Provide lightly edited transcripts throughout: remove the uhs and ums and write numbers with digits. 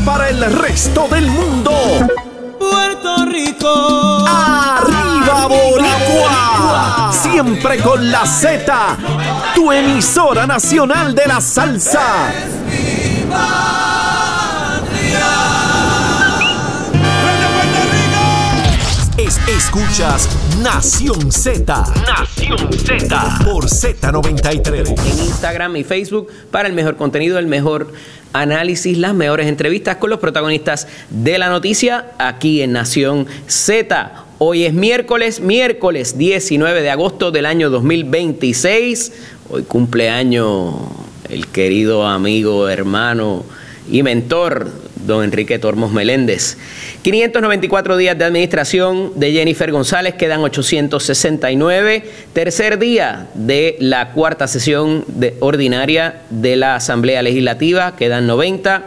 para el resto del mundo. Puerto Rico, ¡arriba Boricua! Siempre con la Z, tu emisora nacional de la salsa. es mi patria. Escuchas Nación Z. Nación Z. Por Z93. En Instagram y Facebook para el mejor contenido, el mejor análisis, las mejores entrevistas con los protagonistas de la noticia aquí en Nación Z. Hoy es miércoles 19 de agosto del año 2026. Hoy cumpleaños el querido amigo, hermano y mentor, don Enrique Tormos Meléndez. 594 días de administración de Jennifer González, quedan 869. Tercer día de la cuarta sesión ordinaria de la Asamblea Legislativa, quedan 90.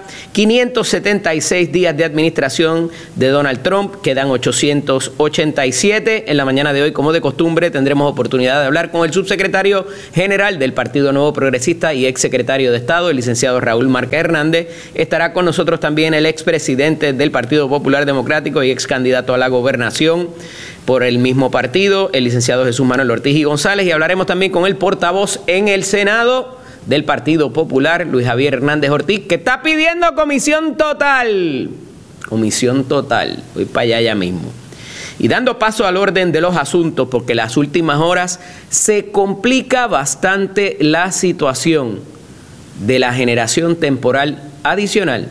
576 días de administración de Donald Trump, quedan 887. En la mañana de hoy, como de costumbre, tendremos oportunidad de hablar con el subsecretario general del Partido Nuevo Progresista y exsecretario de Estado, el licenciado Raúl Márquez Hernández. Estará con nosotros también el expresidente del Partido Popular Democrático y ex candidato a la gobernación por el mismo partido, el licenciado Jesús Manuel Ortiz y González, y hablaremos también con el portavoz en el Senado del Partido Popular, Luis Javier Hernández Ortiz, que está pidiendo comisión total. Comisión total. Voy para allá ya mismo. Y dando paso al orden de los asuntos, porque en las últimas horas se complica bastante la situación de la generación temporal adicional,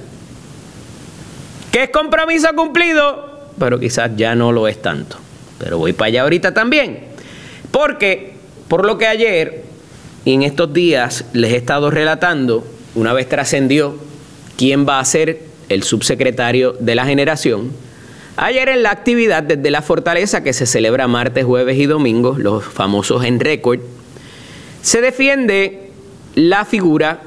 que es compromiso cumplido, pero quizás ya no lo es tanto. Pero voy para allá ahorita también, porque por lo que ayer y en estos días les he estado relatando, una vez trascendió quién va a ser el subsecretario de la generación, ayer en la actividad desde la Fortaleza, que se celebra martes, jueves y domingo, los famosos en récord, se defiende la figura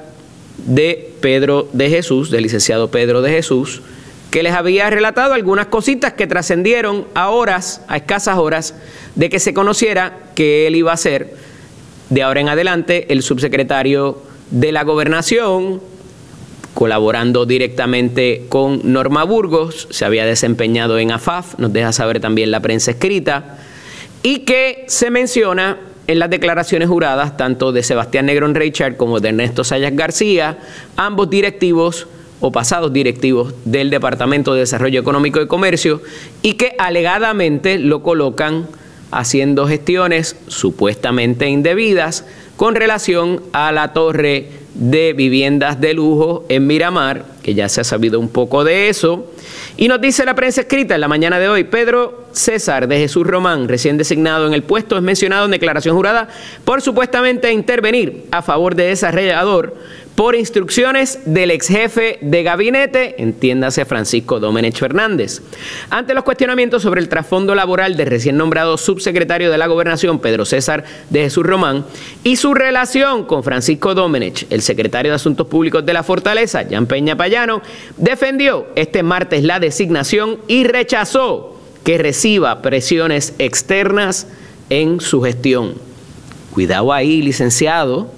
de Pedro de Jesús, del licenciado Pedro de Jesús, que les había relatado algunas cositas que trascendieron a escasas horas de que se conociera que él iba a ser, de ahora en adelante, el subsecretario de la Gobernación, colaborando directamente con Norma Burgos, se había desempeñado en AFAF, nos deja saber también la prensa escrita, y que se menciona en las declaraciones juradas, tanto de Sebastián Negrón Reichard como de Ernesto Sayas García, ambos directivos o pasados directivos del Departamento de Desarrollo Económico y Comercio, y que alegadamente lo colocan haciendo gestiones supuestamente indebidas con relación a la torre de viviendas de lujo en Miramar, que ya se ha sabido un poco de eso. Y nos dice la prensa escrita en la mañana de hoy: Pedro César de Jesús Román, recién designado en el puesto, es mencionado en declaración jurada por supuestamente intervenir a favor de desarrollador por instrucciones del ex jefe de gabinete, entiéndase Francisco Domenech Fernández. Ante los cuestionamientos sobre el trasfondo laboral del recién nombrado subsecretario de la Gobernación, Pedro César de Jesús Román, y su relación con Francisco Domenech, el secretario de Asuntos Públicos de la Fortaleza, Jan Peña Payano, defendió este martes la designación y rechazó que reciba presiones externas en su gestión. Cuidado ahí, licenciado.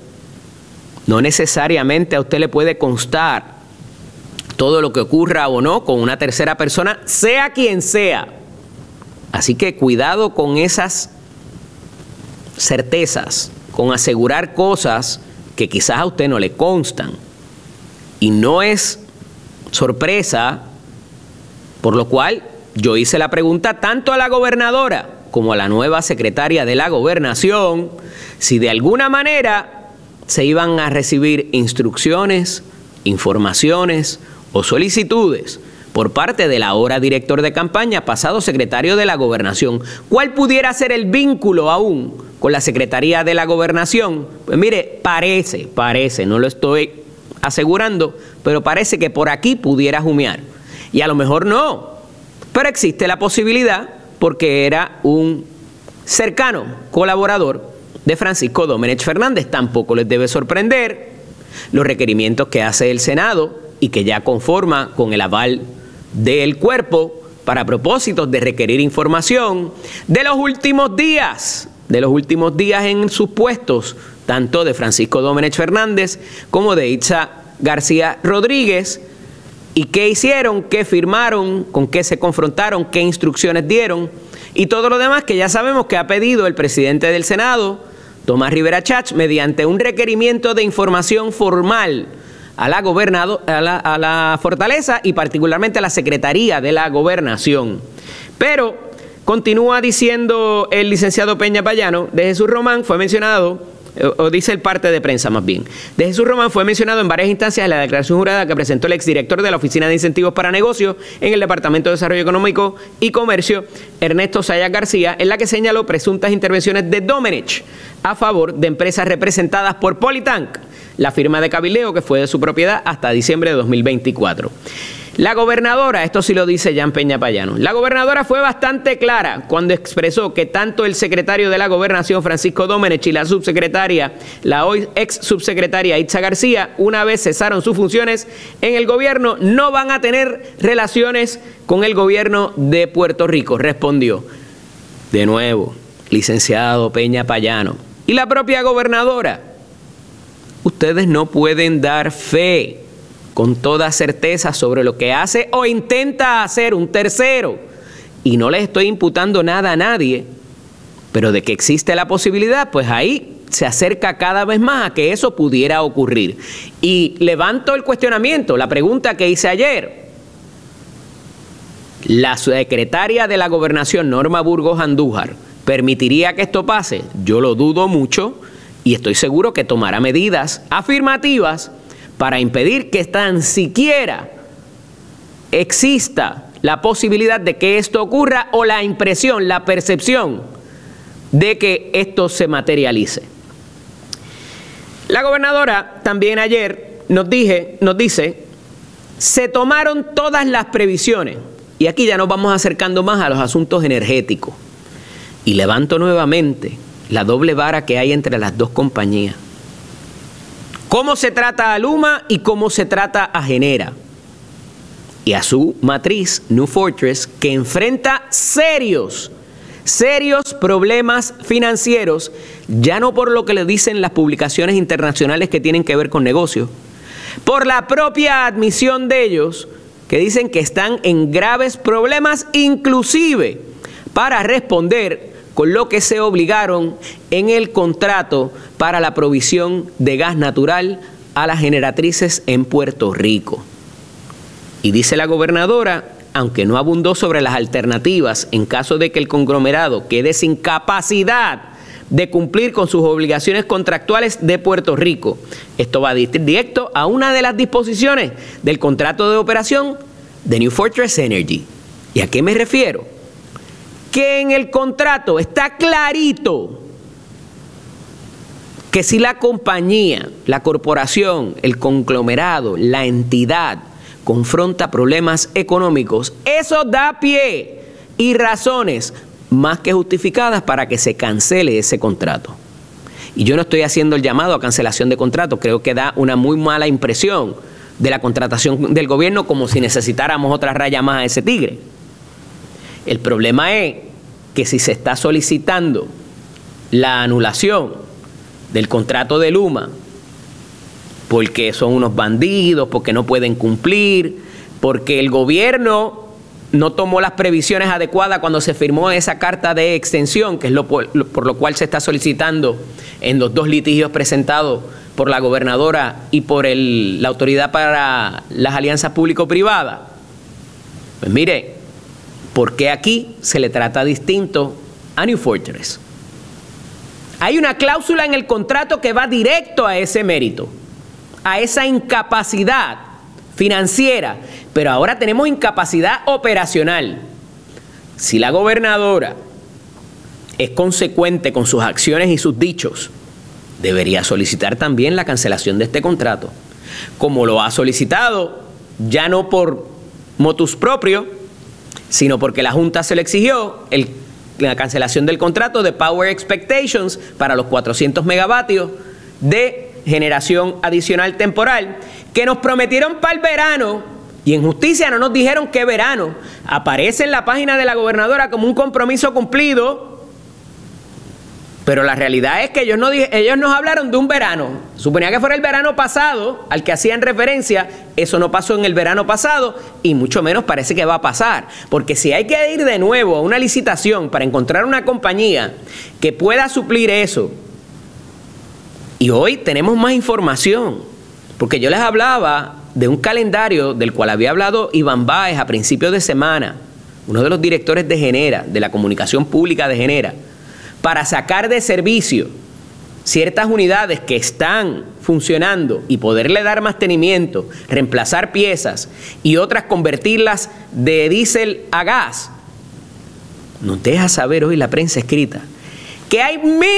No necesariamente a usted le puede constar todo lo que ocurra o no con una tercera persona, sea quien sea. Así que cuidado con esas certezas, con asegurar cosas que quizás a usted no le constan. Y no es sorpresa, por lo cual yo hice la pregunta tanto a la gobernadora como a la nueva secretaria de la Gobernación, si de alguna manera se iban a recibir instrucciones, informaciones o solicitudes por parte del ahora director de campaña, pasado secretario de la Gobernación. ¿Cuál pudiera ser el vínculo aún con la Secretaría de la Gobernación? Pues mire, parece, no lo estoy asegurando, pero parece que por aquí pudiera jumear. Y a lo mejor no, pero existe la posibilidad porque era un cercano colaborador de Francisco Domenech Fernández. Tampoco les debe sorprender los requerimientos que hace el Senado y que ya conforma con el aval del cuerpo para propósitos de requerir información de los últimos días en sus puestos, tanto de Francisco Domenech Fernández como de Itza García Rodríguez, ¿Y qué hicieron? ¿Qué firmaron? ¿Con qué se confrontaron? ¿Qué instrucciones dieron? Y todo lo demás que ya sabemos que ha pedido el presidente del Senado, Tomás Rivera Chats, mediante un requerimiento de información formal a la Fortaleza y particularmente a la Secretaría de la Gobernación. Pero continúa diciendo el licenciado Peña Payano, de Jesús Román fue mencionado, o dice el parte de prensa más bien, de Jesús Román fue mencionado en varias instancias en la declaración jurada que presentó el exdirector de la Oficina de Incentivos para Negocios en el Departamento de Desarrollo Económico y Comercio, Ernesto Sayas García, en la que señaló presuntas intervenciones de Domenech a favor de empresas representadas por Polytank, la firma de cabildeo que fue de su propiedad hasta diciembre de 2024. La gobernadora, esto sí lo dice Jan Peña Payano, la gobernadora fue bastante clara cuando expresó que tanto el secretario de la Gobernación, Francisco Domenech, y la subsecretaria, la hoy ex subsecretaria Itza García, una vez cesaron sus funciones en el gobierno, no van a tener relaciones con el gobierno de Puerto Rico, respondió. De nuevo, licenciado Peña Payano y la propia gobernadora, ustedes no pueden dar fe con toda certeza sobre lo que hace o intenta hacer un tercero. Y no les estoy imputando nada a nadie, pero de que existe la posibilidad, pues ahí se acerca cada vez más a que eso pudiera ocurrir. Y levanto el cuestionamiento, la pregunta que hice ayer. ¿La secretaria de la Gobernación, Norma Burgos Andújar, permitiría que esto pase? Yo lo dudo mucho y estoy seguro que tomará medidas afirmativas para impedir que tan siquiera exista la posibilidad de que esto ocurra o la impresión, la percepción de que esto se materialice. La gobernadora también ayer nos dice, se tomaron todas las previsiones, y aquí ya nos vamos acercando más a los asuntos energéticos, y levanto nuevamente la doble vara que hay entre las dos compañías. Cómo se trata a Luma y cómo se trata a Genera. Y a su matriz, New Fortress, que enfrenta serios problemas financieros, ya no por lo que le dicen las publicaciones internacionales que tienen que ver con negocios, por la propia admisión de ellos, que dicen que están en graves problemas, inclusive para responder con lo que se obligaron en el contrato para la provisión de gas natural a las generatrices en Puerto Rico. Y dice la gobernadora, aunque no abundó sobre las alternativas en caso de que el conglomerado quede sin capacidad de cumplir con sus obligaciones contractuales de Puerto Rico. Esto va directo a una de las disposiciones del contrato de operación de New Fortress Energy. ¿Y a qué me refiero? Que en el contrato está clarito que si la compañía, la corporación, el conglomerado, la entidad confronta problemas económicos, eso da pie y razones más que justificadas para que se cancele ese contrato. Y yo no estoy haciendo el llamado a cancelación de contrato, creo que da una muy mala impresión de la contratación del gobierno, como si necesitáramos otra raya más a ese tigre. El problema es que si se está solicitando la anulación del contrato de Luma porque son unos bandidos, porque no pueden cumplir, porque el gobierno no tomó las previsiones adecuadas cuando se firmó esa carta de extensión, que es por lo cual se está solicitando en los dos litigios presentados por la gobernadora y por la Autoridad para las Alianzas Público-Privadas. Pues mire, ¿por qué aquí se le trata distinto a New Fortress? Hay una cláusula en el contrato que va directo a ese mérito, a esa incapacidad financiera, pero ahora tenemos incapacidad operacional. Si la gobernadora es consecuente con sus acciones y sus dichos, debería solicitar también la cancelación de este contrato, como lo ha solicitado, ya no por motus proprio, sino porque la Junta se le exigió la cancelación del contrato de Power Expectations para los 400 megavatios de generación adicional temporal, que nos prometieron para el verano, y en justicia no nos dijeron qué verano. Aparece en la página de la gobernadora como un compromiso cumplido, Pero la realidad es que ellos nos hablaron de un verano. Suponía que fuera el verano pasado al que hacían referencia. Eso no pasó en el verano pasado y mucho menos parece que va a pasar. Porque si hay que ir de nuevo a una licitación para encontrar una compañía que pueda suplir eso, y hoy tenemos más información, porque yo les hablaba de un calendario del cual había hablado Iván Báez a principios de semana, uno de los directores de Genera, de la comunicación pública de Genera, para sacar de servicio ciertas unidades que están funcionando y poderle dar mantenimiento, reemplazar piezas y otras convertirlas de diésel a gas. Nos deja saber hoy la prensa escrita que hay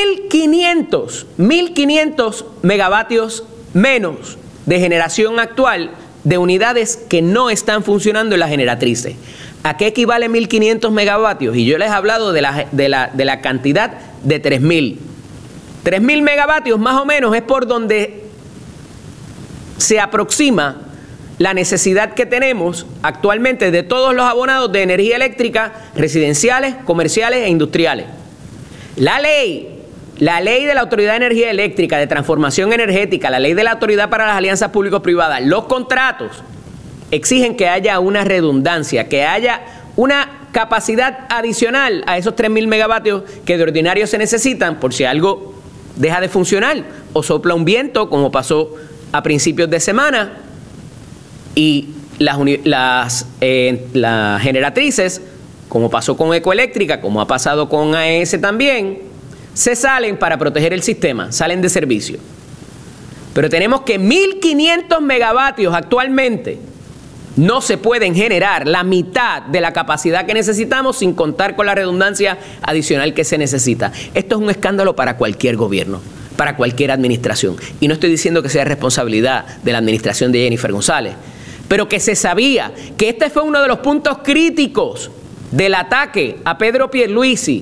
1.500 megavatios menos de generación actual de unidades que no están funcionando en las generatrices. ¿A qué equivale 1.500 megavatios? Y yo les he hablado de la cantidad de 3.000. 3.000 megavatios más o menos es por donde se aproxima la necesidad que tenemos actualmente de todos los abonados de energía eléctrica, residenciales, comerciales e industriales. La ley de la Autoridad de Energía Eléctrica, de Transformación Energética, la ley de la Autoridad para las Alianzas Público-Privadas, los contratos exigen que haya una redundancia, que haya una capacidad adicional a esos 3.000 megavatios que de ordinario se necesitan por si algo deja de funcionar o sopla un viento, como pasó a principios de semana, y las generatrices, como pasó con Ecoeléctrica, como ha pasado con AES también, se salen para proteger el sistema, salen de servicio. Pero tenemos que 1.500 megavatios actualmente no se pueden generar la mitad de la capacidad que necesitamos sin contar con la redundancia adicional que se necesita. Esto es un escándalo para cualquier gobierno, para cualquier administración. Y no estoy diciendo que sea responsabilidad de la administración de Jennifer González, pero que se sabía que este fue uno de los puntos críticos del ataque a Pedro Pierluisi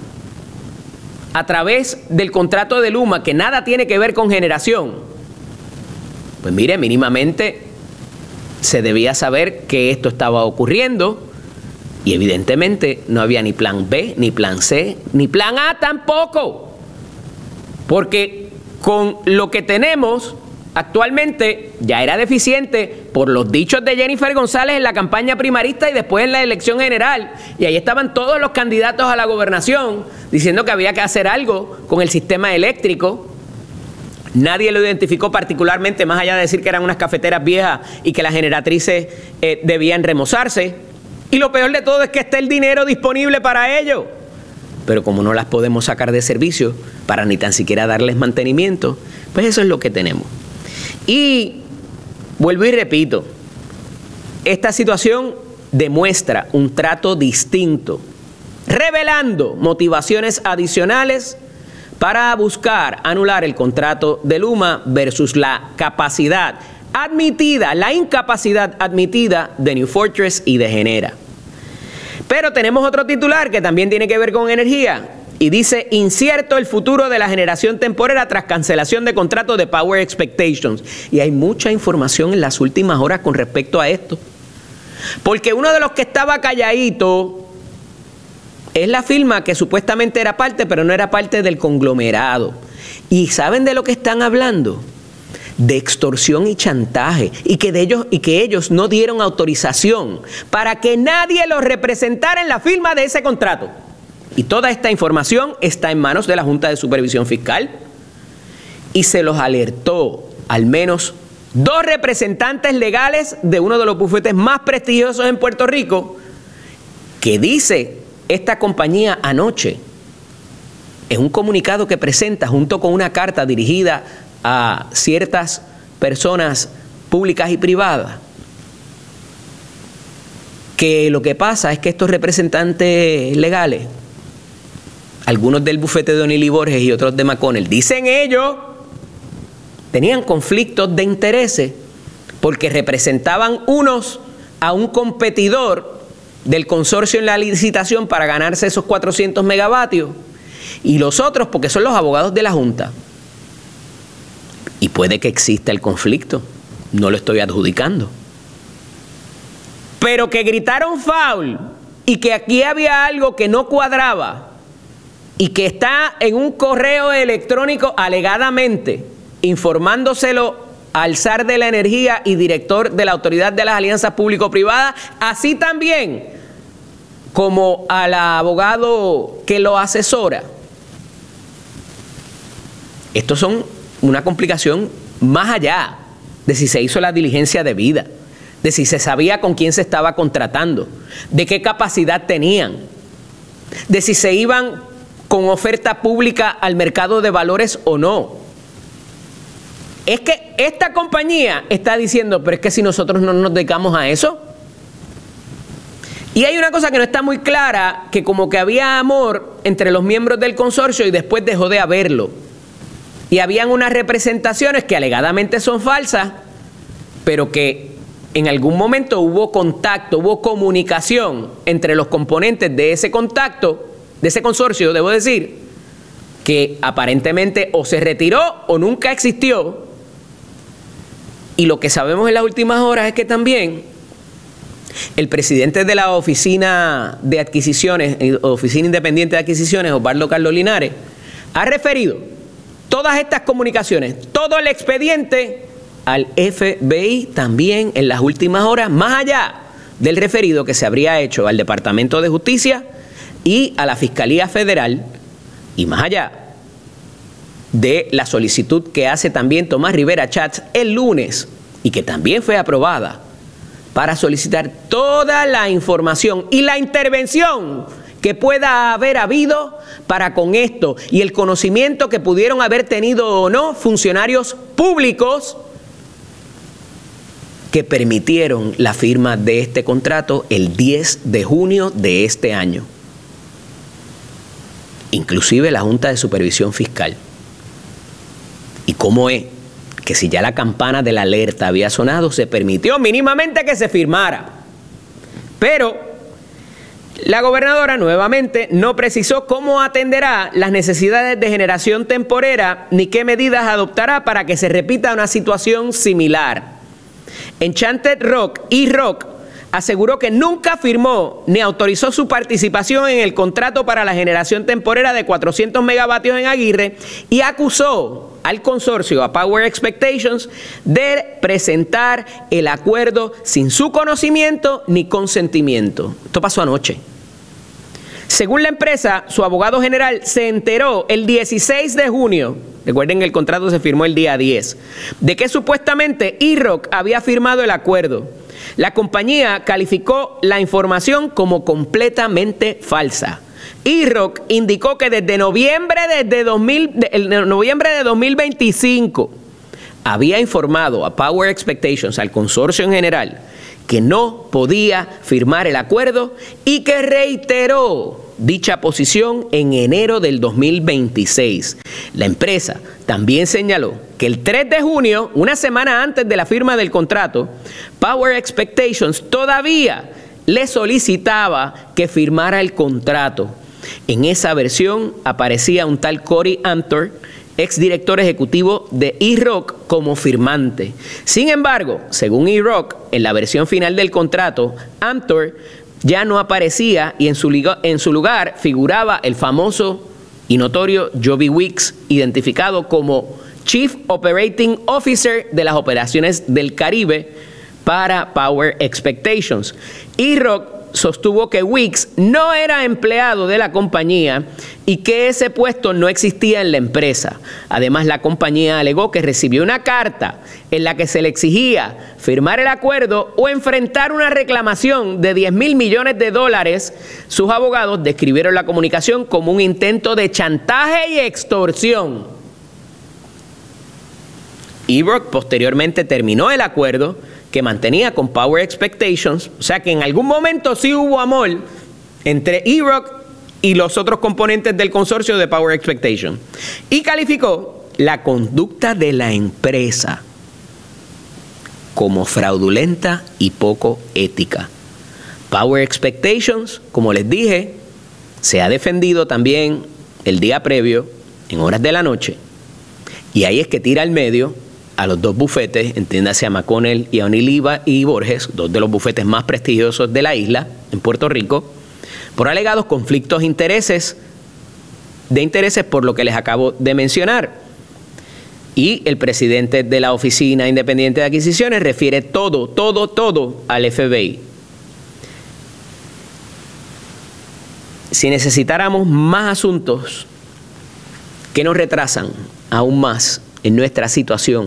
a través del contrato de Luma, que nada tiene que ver con generación. Pues mire, mínimamente se debía saber que esto estaba ocurriendo y evidentemente no había ni plan B, ni plan C, ni plan A tampoco. Porque con lo que tenemos actualmente ya era deficiente por los dichos de Jennifer González en la campaña primarista y después en la elección general. Y ahí estaban todos los candidatos a la gobernación diciendo que había que hacer algo con el sistema eléctrico. Nadie lo identificó particularmente, más allá de decir que eran unas cafeteras viejas y que las generatrices debían remozarse. Y lo peor de todo es que está el dinero disponible para ello. Pero como no las podemos sacar de servicio para ni tan siquiera darles mantenimiento, pues eso es lo que tenemos. Y vuelvo y repito, esta situación demuestra un trato distinto, revelando motivaciones adicionales para buscar anular el contrato de Luma versus la capacidad admitida, la incapacidad admitida de New Fortress y de Genera. Pero tenemos otro titular que también tiene que ver con energía y dice: incierto el futuro de la generación temporera tras cancelación de contrato de Power Expectations. Y hay mucha información en las últimas horas con respecto a esto. Porque uno de los que estaba calladito es la firma que supuestamente era parte, pero no era parte del conglomerado. ¿Y saben de lo que están hablando? De extorsión y chantaje, y que ellos no dieron autorización para que nadie los representara en la firma de ese contrato. Y toda esta información está en manos de la Junta de Supervisión Fiscal y se los alertó al menos 2 representantes legales de uno de los bufetes más prestigiosos en Puerto Rico, que dice esta compañía anoche en un comunicado que presenta junto con una carta dirigida a ciertas personas públicas y privadas, que lo que pasa es que estos representantes legales, algunos del bufete de O'Neill y Borges y otros de McConnell, dicen ellos, tenían conflictos de intereses porque representaban unos a un competidor del consorcio en la licitación para ganarse esos 400 megavatios y los otros porque son los abogados de la Junta. Y puede que exista el conflicto, no lo estoy adjudicando. Pero que gritaron foul y que aquí había algo que no cuadraba, y que está en un correo electrónico alegadamente informándoselo al zar de la energía y director de la Autoridad de las Alianzas Público-Privadas, así también como al abogado que lo asesora. Estos son una complicación más allá de si se hizo la diligencia debida, de si se sabía con quién se estaba contratando, de qué capacidad tenían, de si se iban con oferta pública al mercado de valores o no. Es que esta compañía está diciendo, pero es que si nosotros no nos dedicamos a eso. Y hay una cosa que no está muy clara, que como que había amor entre los miembros del consorcio y después dejó de haberlo. Y habían unas representaciones que alegadamente son falsas, pero que en algún momento hubo contacto, hubo comunicación entre los componentes de ese contacto, de ese consorcio, debo decir, que aparentemente o se retiró o nunca existió. Y lo que sabemos en las últimas horas es que también el presidente de la Oficina de Adquisiciones, Oficina Independiente de Adquisiciones, Osvaldo Carlos Linares, ha referido todas estas comunicaciones, todo el expediente al FBI también en las últimas horas, más allá del referido que se habría hecho al Departamento de Justicia y a la Fiscalía Federal, y más allá de la solicitud que hace también Tomás Rivera Chats el lunes y que también fue aprobada para solicitar toda la información y la intervención que pueda haber habido para con esto y el conocimiento que pudieron haber tenido o no funcionarios públicos que permitieron la firma de este contrato el 10 de junio de este año. Inclusive la Junta de Supervisión Fiscal. ¿Y cómo es que si ya la campana de la alerta había sonado, se permitió mínimamente que se firmara? Pero la gobernadora nuevamente no precisó cómo atenderá las necesidades de generación temporera ni qué medidas adoptará para que se repita una situación similar. Enchanted Rock y Rock aseguró que nunca firmó ni autorizó su participación en el contrato para la generación temporera de 400 megavatios en Aguirre y acusó al consorcio, a Power Expectations, de presentar el acuerdo sin su conocimiento ni consentimiento. Esto pasó anoche. Según la empresa, su abogado general se enteró el 16 de junio, recuerden que el contrato se firmó el día 10, de que supuestamente E-Rock había firmado el acuerdo. La compañía calificó la información como completamente falsa. E-Rock indicó que desde noviembre de 2025 había informado a Power Expectations, al consorcio en general, que no podía firmar el acuerdo y que reiteró dicha posición en enero del 2026. La empresa también señaló que el 3 de junio, una semana antes de la firma del contrato, Power Expectations todavía le solicitaba que firmara el contrato. En esa versión aparecía un tal Cory Amthor, exdirector ejecutivo de E-Rock, como firmante. Sin embargo, según E-Rock, en la versión final del contrato, Amthor ya no aparecía y en su lugar figuraba el famoso y notorio Joby Weeks, identificado como Chief Operating Officer de las operaciones del Caribe para Power Expectations. E-Rock sostuvo que Weeks no era empleado de la compañía y que ese puesto no existía en la empresa. Además, la compañía alegó que recibió una carta en la que se le exigía firmar el acuerdo o enfrentar una reclamación de $10,000 millones. Sus abogados describieron la comunicación como un intento de chantaje y extorsión. E-Rock posteriormente terminó el acuerdo que mantenía con Power Expectations, o sea que en algún momento sí hubo amor entre E-Rock y los otros componentes del consorcio de Power Expectations, y calificó la conducta de la empresa como fraudulenta y poco ética. Power Expectations, como les dije, se ha defendido también el día previo, en horas de la noche, y ahí es que tira al medio a los dos bufetes, entiéndase a McConnell y a O'Neill y Borges, dos de los bufetes más prestigiosos de la isla, en Puerto Rico, por alegados conflictos de intereses de intereses por lo que les acabo de mencionar. Y el presidente de la Oficina Independiente de Adquisiciones refiere todo al FBI. Si necesitáramos más asuntos que nos retrasan aún más en nuestra situación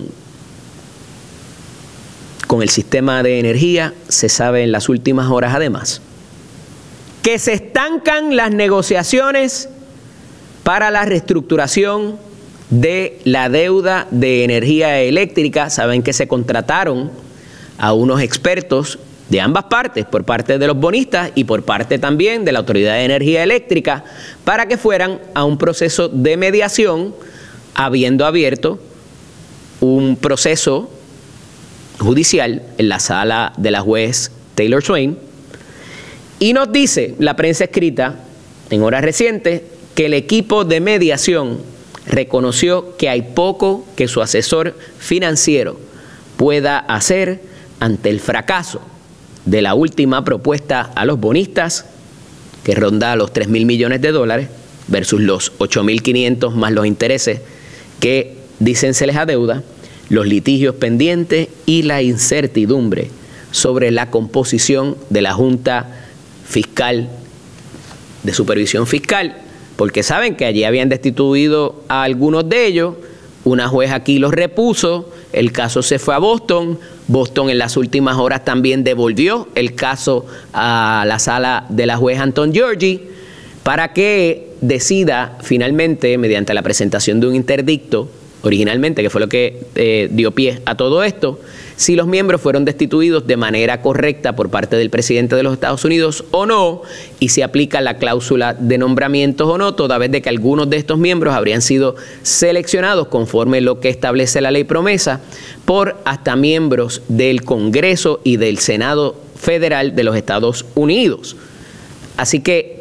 con el sistema de energía, se sabe en las últimas horas además que se estancan las negociaciones para la reestructuración de la deuda de energía eléctrica. Saben que se contrataron a unos expertos de ambas partes, por parte de los bonistas y por parte también de la Autoridad de Energía Eléctrica, para que fueran a un proceso de mediación, habiendo abierto un proceso judicial en la sala de la juez Taylor Swain. Y nos dice la prensa escrita en horas recientes que el equipo de mediación reconoció que hay poco que su asesor financiero pueda hacer ante el fracaso de la última propuesta a los bonistas, que ronda los $3.000 millones versus los 8.500 más los intereses que dicen se les adeuda, los litigios pendientes y la incertidumbre sobre la composición de la Junta Fiscal de Supervisión Fiscal, porque saben que allí habían destituido a algunos de ellos, una juez aquí los repuso, el caso se fue a Boston, Boston en las últimas horas también devolvió el caso a la sala de la juez Anton Georgi para que decida finalmente, mediante la presentación de un interdicto, originalmente, que fue lo que dio pie a todo esto, si los miembros fueron destituidos de manera correcta por parte del presidente de los Estados Unidos o no, y si aplica la cláusula de nombramientos o no, toda vez de que algunos de estos miembros habrían sido seleccionados conforme lo que establece la ley promesa por hasta miembros del Congreso y del Senado Federal de los Estados Unidos. Así que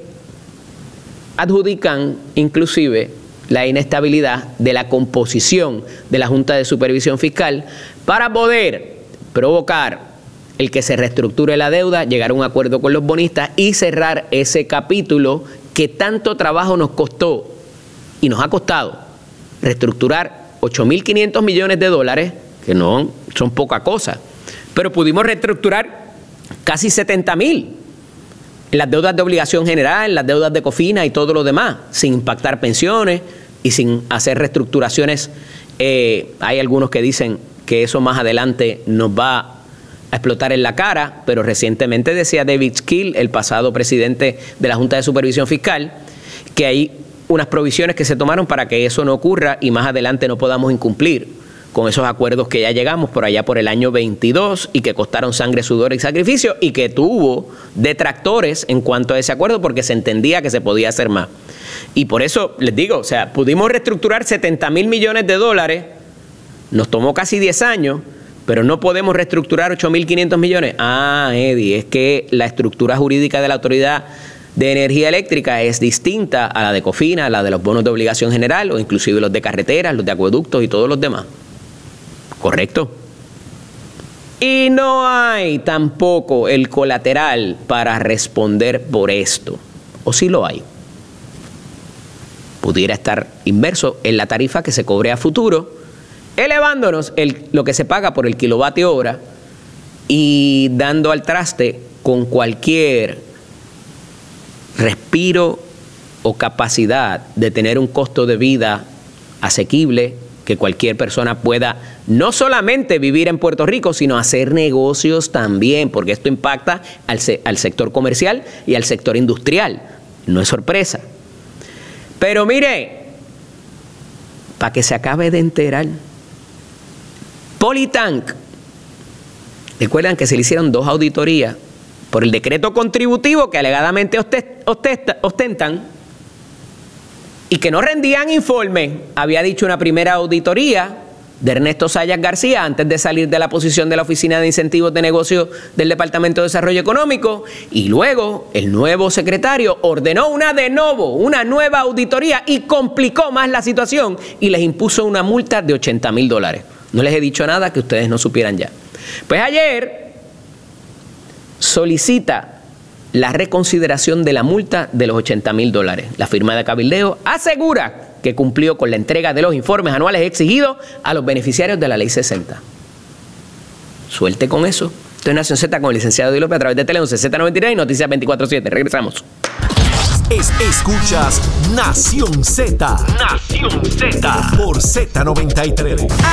adjudican inclusive la inestabilidad de la composición de la Junta de Supervisión Fiscal para poder provocar el que se reestructure la deuda, llegar a un acuerdo con los bonistas y cerrar ese capítulo que tanto trabajo nos costó y nos ha costado reestructurar $8.500 millones, que no son poca cosa, pero pudimos reestructurar casi 70.000 en las deudas de obligación general, las deudas de Cofina y todo lo demás, sin impactar pensiones y sin hacer reestructuraciones. Hay algunos que dicen que eso más adelante nos va a explotar en la cara, pero recientemente decía David Skill, el pasado presidente de la Junta de Supervisión Fiscal, que hay unas provisiones que se tomaron para que eso no ocurra y más adelante no podamos incumplir con esos acuerdos que ya llegamos por allá por el año 22 y que costaron sangre, sudor y sacrificio y que tuvo detractores en cuanto a ese acuerdo porque se entendía que se podía hacer más. Y por eso les digo, o sea, pudimos reestructurar $70.000 millones, nos tomó casi 10 años, pero no podemos reestructurar 8.500 millones. Ah, Eddie, es que la estructura jurídica de la Autoridad de Energía Eléctrica es distinta a la de Cofina, a la de los bonos de obligación general o inclusive los de carreteras, los de acueductos y todos los demás. ¿Correcto? Y no hay tampoco el colateral para responder por esto. ¿O sí lo hay? Pudiera estar inverso en la tarifa que se cobre a futuro, elevándonos lo que se paga por el kilovatio hora y dando al traste con cualquier respiro o capacidad de tener un costo de vida asequible, que cualquier persona pueda no solamente vivir en Puerto Rico, sino hacer negocios también, porque esto impacta al sector comercial y al sector industrial. No es sorpresa. Pero mire, para que se acabe de enterar, Politank, recuerdan que se le hicieron 2 auditorías por el decreto contributivo que alegadamente ostentan, y que no rendían informe. Había dicho una primera auditoría de Ernesto Sayas García antes de salir de la posición de la Oficina de Incentivos de Negocios del Departamento de Desarrollo Económico, y luego el nuevo secretario ordenó una nueva auditoría y complicó más la situación y les impuso una multa de $80.000. No les he dicho nada que ustedes no supieran ya. Pues ayer solicita la reconsideración de la multa de los $80,000. La firma de cabildeo asegura que cumplió con la entrega de los informes anuales exigidos a los beneficiarios de la Ley 60. Suelte con eso. Esto es Nación Z con el licenciado Eddie López a través de Tele 11 Z93 y Noticias 24/7. Regresamos. Escuchas Nación Z. Nación Z. Por Z93.